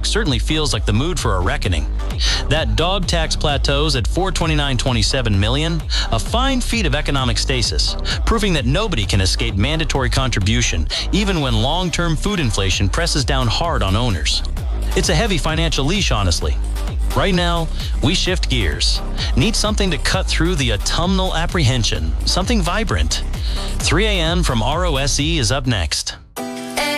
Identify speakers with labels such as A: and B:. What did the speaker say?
A: certainly feels like the mood for a reckoning. That dog tax plateaus at $429.27 million, a fine feat of economic stasis, proving that nobody can escape mandatory contribution, even when long-term food inflation presses down hard on owners. It's a heavy financial leash, honestly. Right now, we shift gears. Need something to cut through the autumnal apprehension, something vibrant. 3 a.m. from ROSE is up next.